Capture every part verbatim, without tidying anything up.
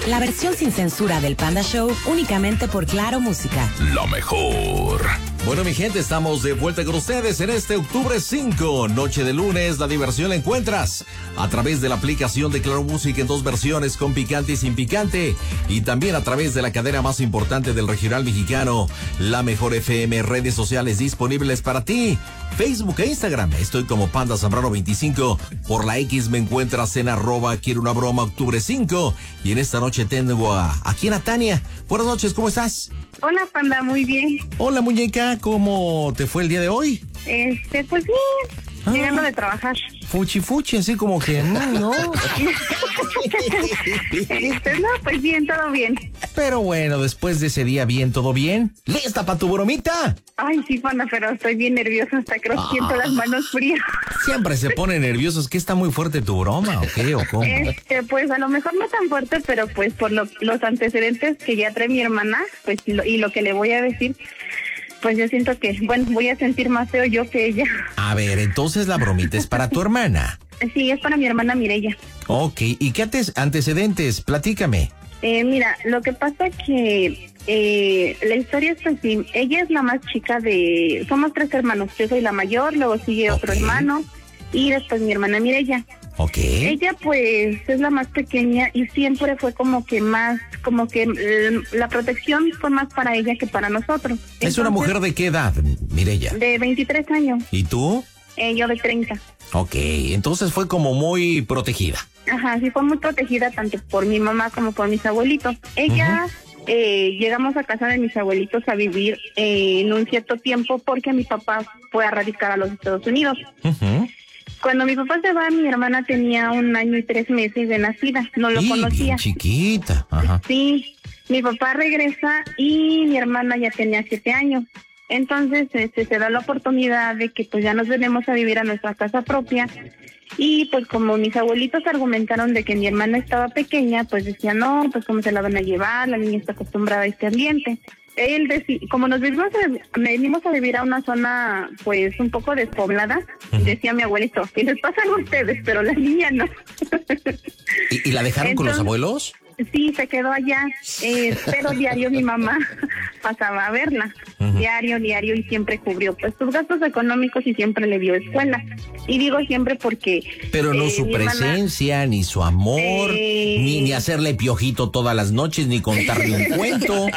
la versión sin censura del Panda Show, únicamente por Claro Música. La mejor. Bueno, mi gente, estamos de vuelta con ustedes en este octubre cinco, noche de lunes. La diversión la encuentras a través de la aplicación de Claro Música en dos versiones, con picante y sin picante, y también a través de la cadena más importante del regional mexicano, La Mejor F M. Redes sociales disponibles para ti, Facebook e Instagram. Estoy como Panda Zambrano veinticinco. Por la X me encuentras en arroba quiero una broma octubre cinco. Y en esta noche tengo a, aquí a Tania. Buenas noches, ¿cómo estás? Hola, Panda, muy bien. Hola, muñeca, ¿cómo te fue el día de hoy? Este, pues bien, ah, llegando de trabajar. Fuchi fuchi, así como que no, no. Este, no, pues bien, todo bien. Pero bueno, después de ese día bien, todo bien. ¿Lista para tu bromita? Ay, sí, Panda, pero estoy bien nerviosa, hasta creo que ah, siento las manos frías. Siempre se pone nervioso, ¿es que está muy fuerte tu broma o qué o cómo? Este, pues a lo mejor no tan fuerte, pero pues por lo, los antecedentes que ya trae mi hermana, pues lo, y lo que le voy a decir, pues yo siento que, bueno, voy a sentir más feo yo que ella. A ver, entonces la bromita es para tu hermana. Sí, es para mi hermana Mireya. Ok, ¿y qué antecedentes? Platícame. Eh, mira, lo que pasa que eh, la historia es así. Ella es la más chica de... Somos tres hermanos. Yo soy la mayor, luego sigue otro okay. hermano y después mi hermana Mireya. Ok. Ella pues es la más pequeña y siempre fue como que más, como que eh, la protección fue más para ella que para nosotros. ¿Es Entonces, una mujer de qué edad, Mireya? De veintitrés años. ¿Y tú? Eh, yo de treinta. Ok, entonces fue como muy protegida. Ajá, sí fue muy protegida tanto por mi mamá como por mis abuelitos. Ella... Uh-huh. Eh, llegamos a casa de mis abuelitos a vivir eh, en un cierto tiempo porque mi papá fue a radicar a los Estados Unidos. Uh-huh. Cuando mi papá se va, mi hermana tenía un año y tres meses de nacida, no lo sí, conocía. Bien chiquita. Ajá. Sí, mi papá regresa y mi hermana ya tenía siete años. Entonces este, se da la oportunidad de que pues ya nos venimos a vivir a nuestra casa propia. Y pues como mis abuelitos argumentaron de que mi hermana estaba pequeña, pues decían, no, pues cómo se la van a llevar, la niña está acostumbrada a este ambiente. Él decía, como nos venimos a, venimos a vivir a una zona pues un poco despoblada, uh-huh. decía mi abuelito, que les pasan a ustedes, pero la niña no. ¿Y, y la dejaron Entonces, con los abuelos? Sí, se quedó allá, eh, pero diario mi mamá pasaba a verla, uh-huh. diario, diario, y siempre cubrió pues sus gastos económicos y siempre le dio escuela. Y digo siempre porque... Pero no eh, su presencia, hermana, ni su amor, eh... ni, ni hacerle piojito todas las noches, ni contarle un cuento.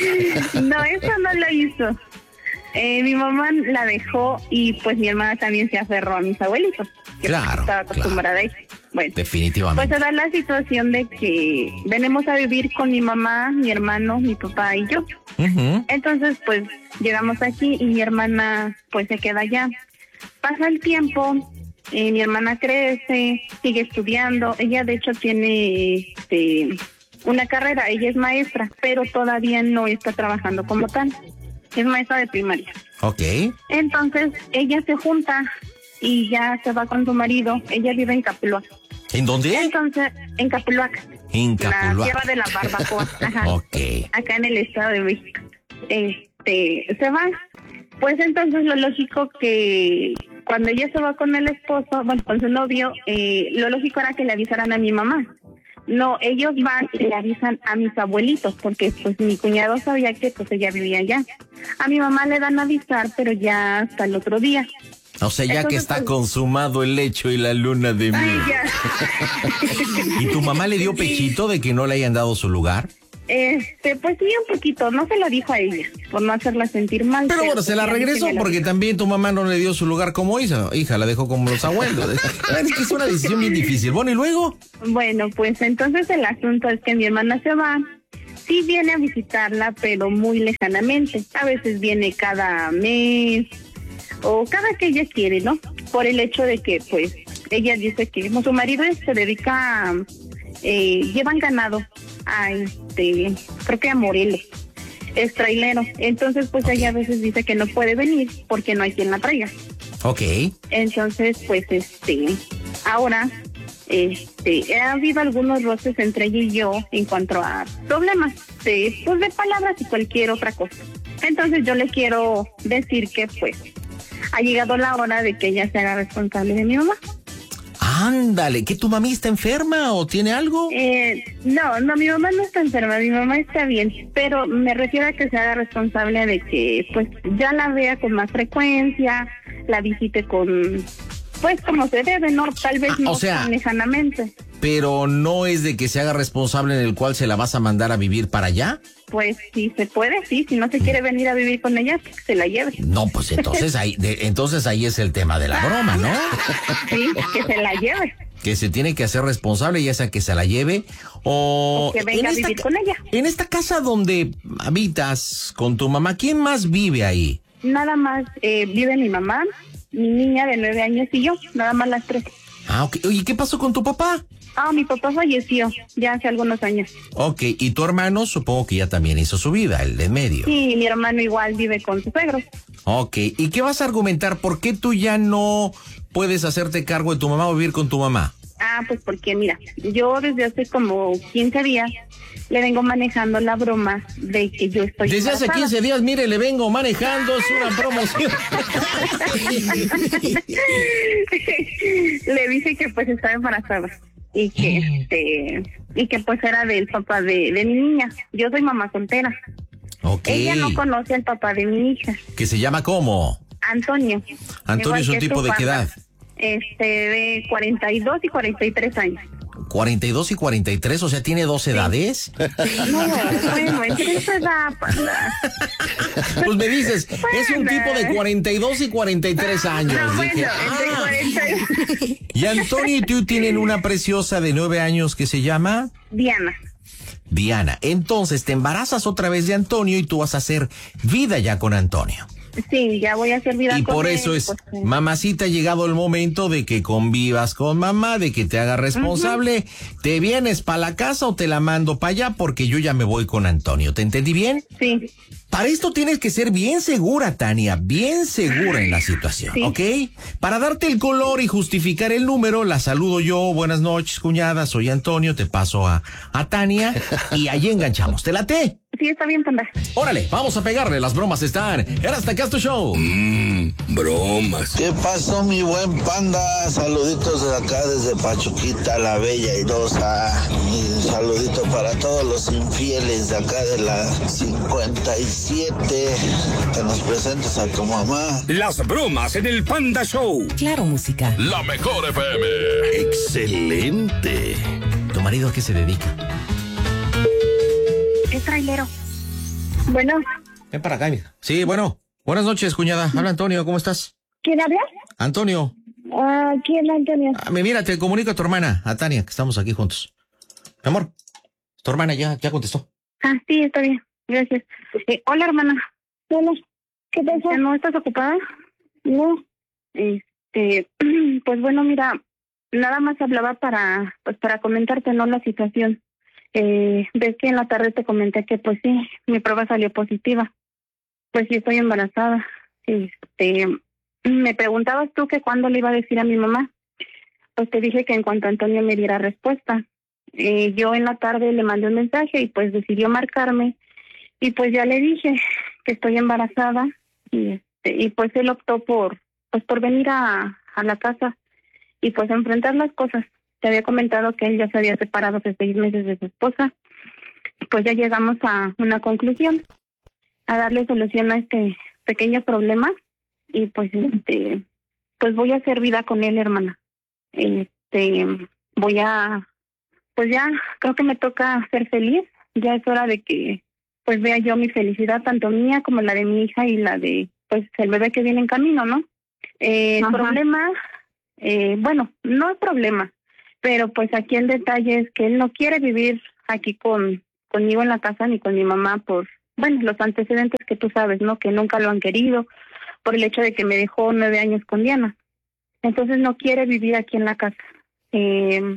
No, eso no lo hizo. Eh, mi mamá la dejó y pues mi hermana también se aferró a mis abuelitos, que claro, estaba acostumbrada claro. a eso. Bueno, definitivamente. Pues se da la situación de que venimos a vivir con mi mamá, mi hermano, mi papá y yo. Uh-huh. Entonces, pues llegamos aquí y mi hermana pues se queda allá. Pasa el tiempo, eh, mi hermana crece, sigue estudiando. Ella de hecho tiene este, una carrera, ella es maestra, pero todavía no está trabajando como tal. Es maestra de primaria. Ok. Entonces, ella se junta y ya se va con su marido. Ella vive en Capuluac. ¿En dónde? Entonces, en Capuluac. En Capuluac. La tierra de la barbacoa. Ajá. Ok. Acá en el Estado de México. Este, se va. Pues entonces lo lógico que cuando ella se va con el esposo, bueno, con su novio, eh, lo lógico era que le avisaran a mi mamá. No, ellos van y le avisan a mis abuelitos, porque pues mi cuñado sabía que pues ella vivía allá. A mi mamá le dan a avisar, pero ya hasta el otro día. O sea, ya Entonces, que está pues, consumado el lecho y la luna de miel. ¿Y tu mamá le dio pechito de que no le hayan dado su lugar? Este, pues sí, un poquito, no se lo dijo a ella, por no hacerla sentir mal. Pero, pero bueno, se la regresó porque la... también tu mamá no le dio su lugar como hija, hija, la dejó como los abuelos. Es que es una decisión bien difícil. Bueno, ¿y luego? Bueno, pues entonces el asunto es que mi hermana se va, sí viene a visitarla, pero muy lejanamente. A veces viene cada mes o cada que ella quiere, ¿no? Por el hecho de que, pues, ella dice que como su marido se dedica a, eh, llevan ganado a este, creo que a Morelos, es trailero. Entonces, pues okay. ella a veces dice que no puede venir porque no hay quien la traiga. Ok. Entonces, pues, este, ahora, este, ha habido algunos roces entre ella y yo en cuanto a problemas de, pues, de palabras y cualquier otra cosa. Entonces, yo le quiero decir que, pues, ha llegado la hora de que ella se haga responsable de mi mamá. Ándale, ¿que tu mami está enferma o tiene algo? Eh, no, no, mi mamá no está enferma, mi mamá está bien, pero me refiero a que se haga responsable de que pues ya la vea con más frecuencia, la visite con, pues como se debe, ¿no? Tal vez Ah, no o sea, tan lejanamente. Pero no es de que se haga responsable en el cual se la vas a mandar a vivir para allá. Pues si se puede, sí, si no se quiere venir a vivir con ella, que se la lleve. No, pues entonces ahí, de, entonces ahí es el tema de la broma, ¿no? Sí, que se la lleve. Que se tiene que hacer responsable, ya sea que se la lleve o... O que venga a vivir ca- con ella. En esta casa donde habitas con tu mamá, ¿quién más vive ahí? Nada más eh, vive mi mamá, mi niña de nueve años y yo, nada más las tres. Ah, ok. Oye, ¿qué pasó con tu papá? Ah, mi papá falleció ya hace algunos años. Ok, y tu hermano supongo que ya también hizo su vida, el de en medio. Sí, mi hermano igual vive con su suegro. Ok, ¿y qué vas a argumentar? ¿Por qué tú ya no puedes hacerte cargo de tu mamá o vivir con tu mamá? Ah, pues porque mira, yo desde hace como quince días le vengo manejando la broma de que yo estoy Desde hace embarazada. quince días, mire, le vengo manejando, es una promoción. Le dije que pues estaba embarazada y que este y que pues era del papá de, de mi niña. Yo soy mamá soltera. Ok. Ella no conoce al papá de mi hija, ¿Que se llama cómo? Antonio. Antonio Igual es un que tipo tu de qué papá. edad? Este, de cuarenta y dos y cuarenta y tres años. cuarenta y dos y cuarenta y tres, o sea, tiene dos edades. No, bueno, entre esa edad, panda. Pues me dices, es un tipo de cuarenta y dos y cuarenta y tres años. No, bueno, Dije, entre ah. cuarenta y... Y Antonio y tú tienen una preciosa de nueve años que se llama Diana. Diana. Entonces te embarazas otra vez de Antonio y tú vas a hacer vida ya con Antonio. Sí, ya voy a hacer vida Y con por él, eso es, pues, sí. mamacita, ha llegado el momento de que convivas con mamá, de que te haga responsable. ¿Te vienes para la casa o te la mando para allá? Porque yo ya me voy con Antonio. ¿Te entendí bien? Sí, Para esto tienes que ser bien segura, Tania, bien segura en la situación, Sí. ¿ok? Para darte el color y justificar el número, la saludo yo. Buenas noches, cuñada, soy Antonio, te paso a, a Tania y allí enganchamos. ¿Te late? sí, está bien, panda. Órale, vamos a pegarle, las bromas están. Era hasta acá tu show. Mmm, bromas. ¿Qué pasó, mi buen panda? Saluditos de acá desde Pachuquita, la bella irosa. Y saludito para todos los infieles de acá de la cincuenta y siete. Que nos presentes a tu mamá. Las bromas en el Panda Show. Claro, música. La mejor F M. Excelente. ¿Tu marido a qué se dedica? Es trailero. Bueno, Ven para acá, mija. Sí, bueno. Buenas noches, cuñada. Habla Antonio, ¿cómo estás? ¿quién habla? Antonio. Ah, ¿quién, Antonio? Ah, mira, te comunico a tu hermana, a Tania, que estamos aquí juntos. Mi amor, tu hermana ya, ya contestó. Ah, sí, está bien, gracias. Eh, hola, hermana. Hola, ¿qué pasa? ¿No estás ocupada? No. Este, pues bueno, mira, nada más hablaba para, pues para comentarte, ¿no?, la situación. Eh, ves que en la tarde te comenté que pues sí, mi prueba salió positiva. Pues sí, estoy embarazada. Este, me preguntabas tú que cuándo le iba a decir a mi mamá. Pues te dije que en cuanto Antonio me diera respuesta. Eh, yo en la tarde le mandé un mensaje y pues decidió marcarme y pues ya le dije que estoy embarazada y este, y pues él optó por pues por venir a, a la casa y pues enfrentar las cosas. Te había comentado que él ya se había separado hace seis meses de su esposa. Pues ya llegamos a una conclusión, a darle solución a este pequeño problema y pues este pues voy a hacer vida con él, hermana. Este voy a pues ya creo que me toca ser feliz. Ya es hora de que pues vea yo mi felicidad, tanto mía como la de mi hija y la de pues el bebé que viene en camino, ¿no? Eh, el problema, eh, bueno, no es problema, pero pues aquí el detalle es que él no quiere vivir aquí con conmigo en la casa ni con mi mamá por, bueno, los antecedentes que tú sabes, ¿no? Que nunca lo han querido, por el hecho de que me dejó nueve años con Diana. Entonces no quiere vivir aquí en la casa. Eh,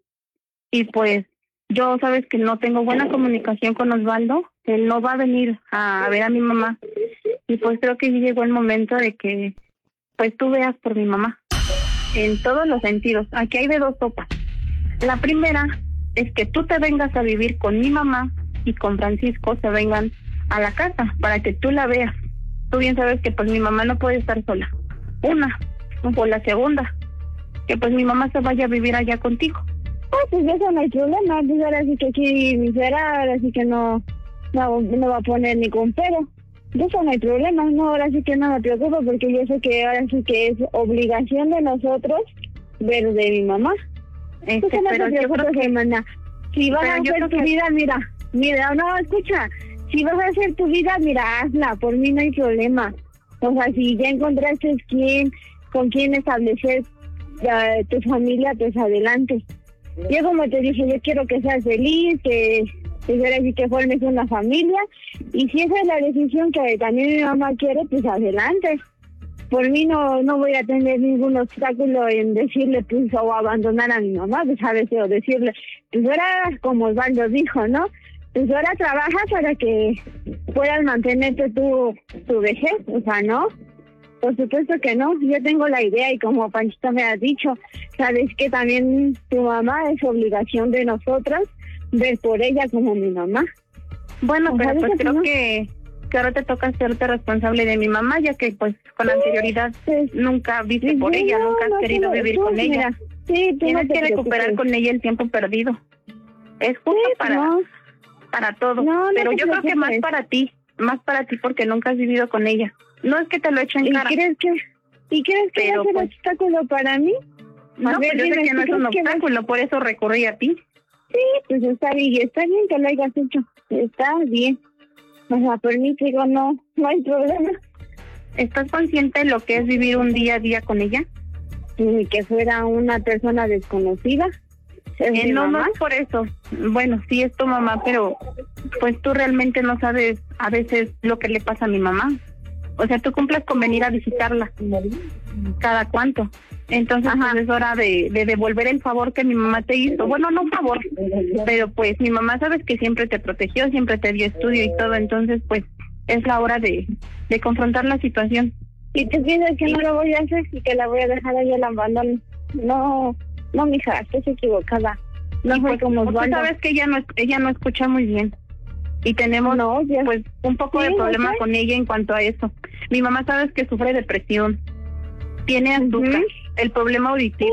y pues yo sabes que no tengo buena comunicación con Osvaldo, él no va a venir a ver a mi mamá. Y pues creo que ya llegó el momento de que pues tú veas por mi mamá. En todos los sentidos. Aquí hay de dos sopas. La primera es que tú te vengas a vivir con mi mamá y con Francisco se vengan a la casa para que tú la veas. Tú bien sabes que pues mi mamá no puede estar sola. Una. O la segunda, que pues mi mamá se vaya a vivir allá contigo. Ah, pues eso no hay problema, pues ahora sí que aquí mi suegra, ahora sí que no, no, no va a poner ningún pero. De eso no hay problema, no, ahora sí que no me preocupo porque yo sé que ahora sí que es obligación de nosotros ver de mi mamá. Este, Pues no pero te yo creo preocupes, que, hermana. Si vas pero a yo hacer creo tu que- vida, mira, mira, no, escucha, si vas a hacer tu vida, mira, hazla, por mí no hay problema. O sea, si ya encontraste quién, con quién establecer uh, tu familia, pues adelante. Yo como te dije, yo quiero que seas feliz, que pues ahora sí que formes una familia, y si esa es la decisión que también mi mamá quiere, pues adelante. Por mí no no voy a tener ningún obstáculo en decirle, pues, o abandonar a mi mamá, pues a veces, o decirle, pues ahora, como Osvaldo dijo, ¿no? Pues ahora trabaja para que puedas mantenerte tu, tu vejez, o sea, ¿no? Por supuesto que no, yo tengo la idea y como Panchito me ha dicho, sabes que también tu mamá es obligación de nosotras ver por ella como mi mamá. Bueno, O pero sea, pues dice que creo no. que, que ahora te toca hacerte responsable de mi mamá, ya que pues con anterioridad Pues, nunca viste por sí, ella, no, nunca has no, querido tú- vivir tú, con ella. mira, sí, tú Tienes no te que recuperar preocupes. con ella el tiempo perdido. Es justo Sí, para, no. para todo. No, no pero te yo creo que más preocupes. para ti, más para ti porque nunca has vivido con ella. No es que te lo echo en ¿Y cara. crees que, ¿y crees que Pero, va a ser pues, obstáculo para mí? No, A ver, pues yo sé dime, que no ¿tú es un crees que va- obstáculo, por eso recurrí a ti. Sí, pues está bien, está bien que lo hayas hecho, está bien. O sea, por mí, digo, no, no hay problema. ¿Estás consciente de lo que es vivir un día a día con ella? Ni que fuera una persona desconocida. Es Eh, mi no, no mamá. es por eso. Bueno, sí es tu mamá, pero pues tú realmente no sabes a veces lo que le pasa a mi mamá. O sea, tú cumples con venir a visitarla. ¿Cada cuánto? Entonces, Ajá. pues es hora de, de devolver el favor que mi mamá te hizo. Bueno, no un favor, pero pues mi mamá sabes que siempre te protegió, siempre te dio estudio y todo. Entonces, pues es la hora de, de confrontar la situación. ¿Y tú piensas que no lo voy a hacer y que la voy a dejar ahí al abandono? No, no, mija, estás equivocada. No Y soy pues, como tú Osvaldo. sabes que ella no, ella no escucha muy bien. Y tenemos No, ya- pues un poco Sí, de problema ok. con ella en cuanto a eso. Mi mamá sabes que sufre depresión, tiene azúcar, Ujú. el problema auditivo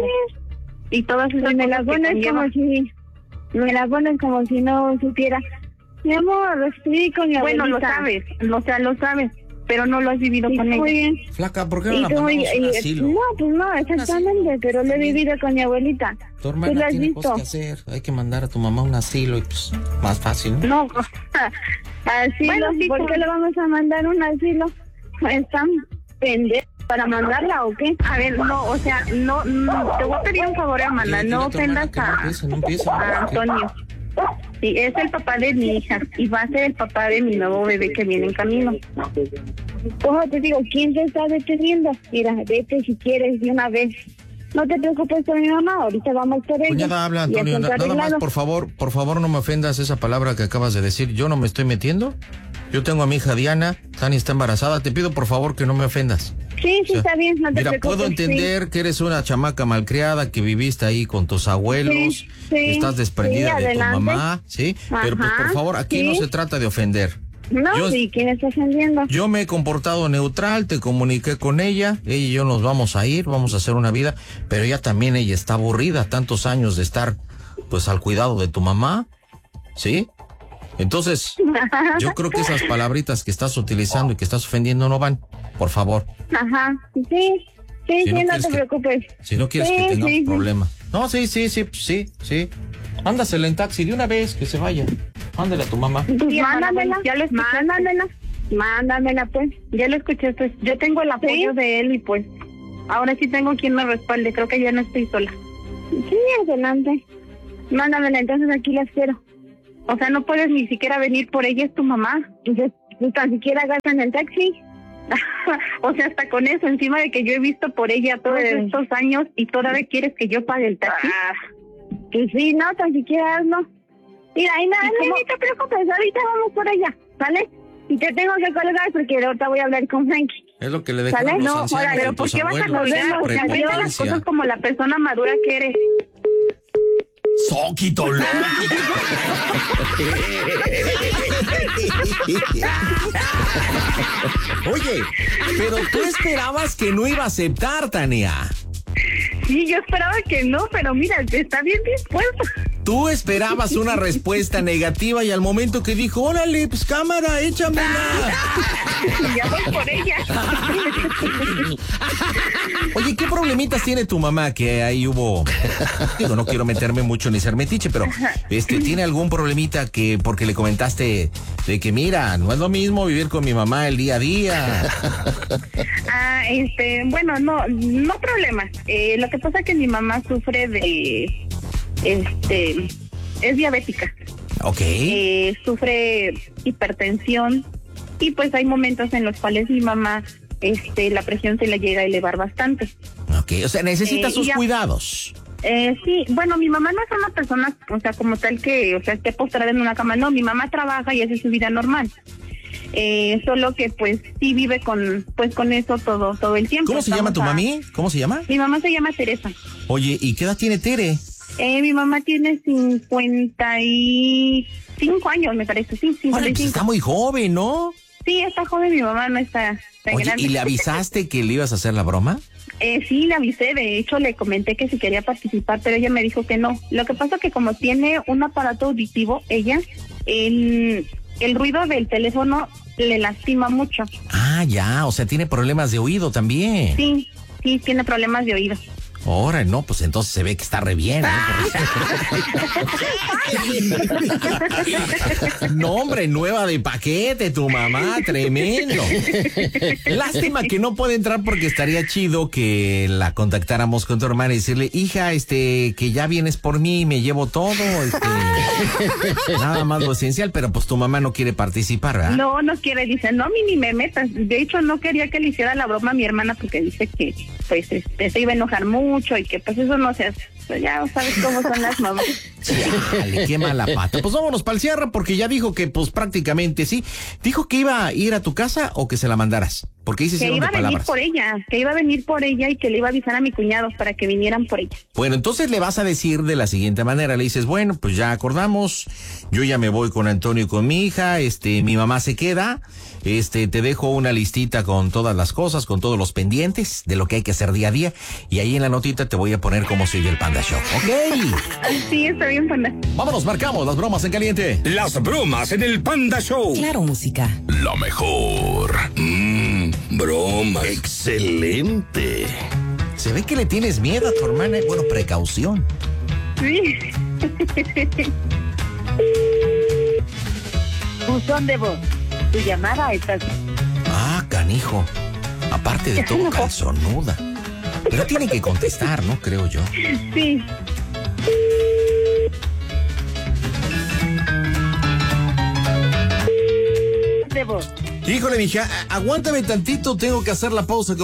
y todas esas Pues me la cosas que pones conlleva. como si, me la pones como si no supiera. Mi amor, estoy con mi Bueno, lo abuelita. sabes, o sea, lo sabes, pero no lo has vivido Sí, con muy ella. bien. Flaca, ¿por qué no Y la tú, mandamos a un y- y- asilo? no, pues no, exactamente, pero lo he vivido con mi abuelita. Tu Tú hermana lo has tiene visto. cosas que hacer. Hay que mandar a tu mamá a un asilo y pues más fácil, ¿no? No, Asilo, Bueno, sí, ¿por como- qué le vamos a mandar un asilo? ¿Están pendejos para mandarla o qué? a ver, no, o sea, no, no, te voy a pedir un favor, hermana, Dile- no dile a tu hermana ofendas que no a, empiece, no empiece, a porque- Antonio. Sí, es el papá de mi hija y va a ser el papá de mi nuevo bebé que viene en camino. Ojo, te digo, ¿quién te está deteniendo? Mira, vete si quieres de una vez. No te preocupes por mi mamá, ahorita vamos por ella. Cuñada, habla, Y Antonio. asunto na- Nada más, arreglado. por favor, por favor, no me ofendas esa palabra que acabas de decir. Yo no me estoy metiendo. Yo tengo a mi hija Diana. Tani está embarazada. Te pido, por favor, que no me ofendas. Sí, sí, O sea, está bien, no te Mira, preocupes. puedo entender que eres una chamaca malcriada, que viviste ahí con tus abuelos, Sí, sí, estás desprendida sí, de tu adelante. mamá, ¿sí? Pero pues, por Ajá, favor, aquí sí. no se trata de ofender. Sí. No, Yo- sí, ¿quién está ofendiendo? Yo me he comportado neutral, te comuniqué con ella, ella y yo nos vamos a ir, vamos a hacer una vida, pero ella también, ella está aburrida, tantos años de estar, pues, al cuidado de tu mamá, ¿sí? Entonces, yo creo que esas palabritas que estás utilizando y que estás ofendiendo no van, por favor, Ajá, sí, sí, sí, Si no no, quieres te que- preocupes. si no quieres Sí, que tengamos sí, sí. problemas. No, sí, sí, sí, sí, sí. Mándasela en taxi de una vez, que se vaya. Mándale a tu mamá. Pues Sí, hermana, mándamela, ya lo escuchaste. mándamela, mándamela pues. Ya lo escuché, pues yo tengo el apoyo ¿Sí? de él y pues ahora sí tengo quien me respalde, creo que ya no estoy sola. Sí, adelante. Mándamela, entonces aquí la espero. O sea, no puedes ni siquiera venir por ella, es tu mamá. Entonces, pues tan siquiera gastan el taxi. O sea, hasta con eso, encima de que yo he visto por ella todos Pues. estos años y todavía quieres que yo pague el taxi. Que sí, no, tan siquiera hazlo. Mira, y nada, ¿Y no, cómo? ni te preocupes, ahorita vamos por ella, ¿sale? Y te tengo que colgar porque ahorita voy a hablar con Frankie. Es lo que le ¿Sale? dejan los No, ancianos ahora, y Pero tus ¿por qué vas a abuelos. colgar? O sea, cuenta las Prepotencia. cosas como la persona madura que eres. Soquito loco. Oye, pero tú esperabas que no iba a aceptar, Tania. Sí, yo esperaba que no, pero mira, está bien dispuesto. Tú esperabas una respuesta negativa y al momento que dijo, órale, pues cámara, échamela. Ya voy por ella. Oye, ¿qué problemitas tiene tu mamá? Que ahí hubo, digo, no quiero meterme mucho ni ser metiche, pero este, ¿tiene algún problemita que porque le comentaste de que mira, no es lo mismo vivir con mi mamá el día a día? Ah, este, bueno, no, no problema. Eh, lo que pasa es que mi mamá sufre de, este, es diabética. Ok. Eh, sufre hipertensión y pues hay momentos en los cuales mi mamá, este, la presión se le llega a elevar bastante. Ok, o sea, necesita Eh, sus ya- cuidados. Eh, sí, bueno, mi mamá no es una persona, o sea, como tal que, o sea, esté postrada en una cama. No, mi mamá trabaja y hace su vida normal. Eh, solo que, pues, sí vive con, pues, con eso todo, todo el tiempo. ¿Cómo se llama Estamos tu a- mami? ¿Cómo se llama? Mi mamá se llama Teresa. Oye, ¿y qué edad tiene Tere? Eh, mi mamá tiene cincuenta y cinco años, me parece, sí, Bueno, cincuenta y pues cinco. está muy joven, ¿no? Sí, está joven, mi mamá no está tan Oye, grande. ¿y le avisaste que le ibas a hacer la broma? Eh, sí, le avisé, de hecho le comenté que si quería participar, pero ella me dijo que no. Lo que pasa que como tiene un aparato auditivo, ella, el, el ruido del teléfono le lastima mucho. Ah, ya, o sea, tiene problemas de oído también. Sí, sí, tiene problemas de oído. Ahora, no, pues entonces se ve que está re bien, ¿eh? No, hombre, nueva de paquete, tu mamá, tremendo. Lástima que no puede entrar porque estaría chido que la contactáramos con tu hermana y decirle, hija, este, que ya vienes por mí y me llevo todo, este, nada más lo esencial, pero pues tu mamá no quiere participar, ¿verdad? No, no quiere, dice, no, a mí ni me metas. De hecho, no quería que le hiciera la broma a mi hermana porque dice que, pues, este, se iba a enojar mucho y que, pues, eso no se hace. Pues ya sabes cómo son las mamás. Chale, qué mala pata. Pues vámonos para el cierre porque ya dijo que pues prácticamente sí. ¿Dijo que iba a ir a tu casa o que se la mandaras? Porque dice Que iba a venir por ella, que iba a venir por ella y que le iba a avisar a mi cuñado para que vinieran por ella. Bueno, entonces le vas a decir de la siguiente manera. Le dices, bueno, pues ya acordamos. Yo ya me voy con Antonio y con mi hija. Este, mi mamá se queda. Este, te dejo una listita con todas las cosas, con todos los pendientes de lo que hay que hacer día a día. Y ahí en la notita te voy a poner cómo se oye el Panda Show. ¿Ok? Sí, está bien, Panda. Vámonos, marcamos las bromas en caliente. Las bromas en el Panda Show. Claro, música. La mejor. Mmm, bromas. Excelente. Se ve que le tienes miedo a tu hermana. Bueno, precaución. Sí. Buzón de voz. Tu llamada está... Ah, canijo. Aparte de todo, calzonuda. Pero tiene que contestar, ¿no? Creo yo. Sí. de voz. Híjole, mija, aguántame tantito, tengo que hacer la pausa.